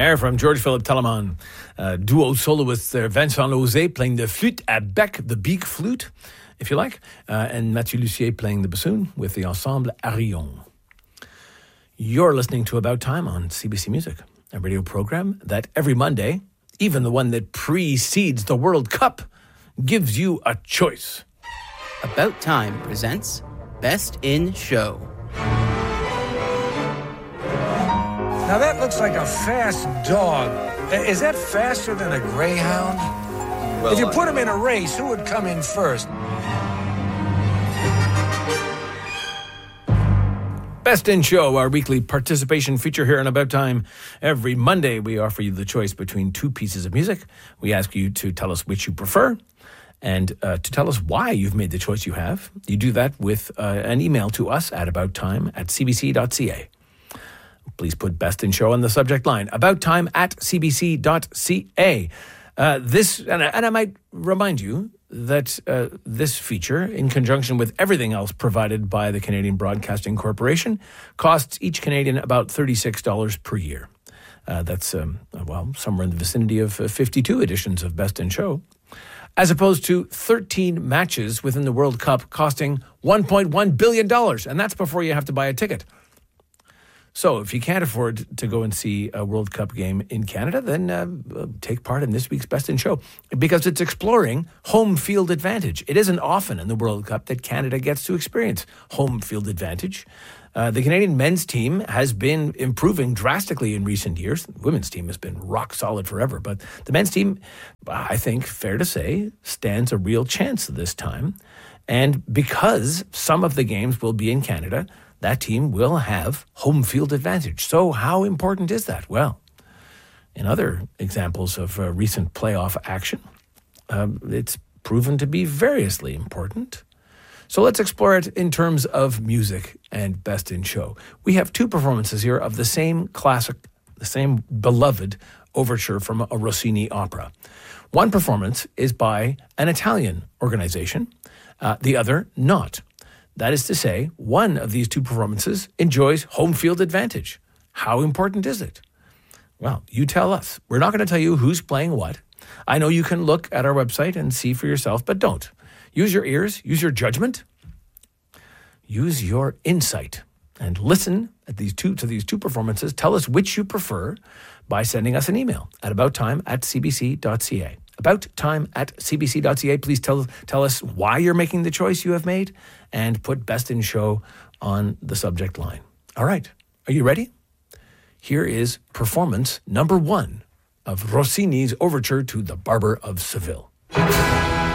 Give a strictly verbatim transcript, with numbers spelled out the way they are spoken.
extraordinaire from George-Philippe Telemann. Uh, duo soloist uh, Vincent Lauzet playing the flûte à bec, the beak flute, if you like, uh, and Mathieu Lussier playing the bassoon with the Ensemble Arion. You're listening to About Time on C B C Music, a radio program that every Monday, even the one that precedes the World Cup, gives you a choice. About Time presents Best in Show. Now that looks like a fast dog. Is that faster than a greyhound? Well, if you put him in a race, who would come in first? Best in Show, our weekly participation feature here on About Time. Every Monday, we offer you the choice between two pieces of music. We ask you to tell us which you prefer and uh, to tell us why you've made the choice you have. You do that with uh, an email to us at abouttime at c b c dot c a. Please put Best in Show on the subject line, abouttime at c b c dot c a. Uh, this, and I, and I might remind you that uh, this feature, in conjunction with everything else provided by the Canadian Broadcasting Corporation, costs each Canadian about thirty-six dollars per year. Uh, that's, um, well, somewhere in the vicinity of uh, fifty-two editions of Best in Show, as opposed to thirteen matches within the World Cup costing one point one billion dollars, and that's before you have to buy a ticket. So if you can't afford to go and see a World Cup game in Canada, then uh, take part in this week's Best in Show, because it's exploring home field advantage. It isn't often in the World Cup that Canada gets to experience home field advantage. Uh, the Canadian men's team has been improving drastically in recent years. The women's team has been rock solid forever, but the men's team, I think, fair to say, stands a real chance this time. And because some of the games will be in Canada, that team will have home field advantage. So how important is that? Well, in other examples of uh, recent playoff action, uh, it's proven to be variously important. So let's explore it in terms of music and Best in Show. We have two performances here of the same classic, the same beloved overture from a Rossini opera. One performance is by an Italian organization, uh, the other not. That is to say, one of these two performances enjoys home field advantage. How important is it? Well, you tell us. We're not going to tell you who's playing what. I know you can look at our website and see for yourself, but don't. Use your ears, use your judgment, use your insight, and listen at these two to these two performances. Tell us which you prefer by sending us an email at abouttime at c b c dot c a. abouttime at c b c dot c a. Please tell tell us why you're making the choice you have made, and put Best in Show on the subject line. All right, are you ready? Here is performance number one of Rossini's overture to The Barber of Seville.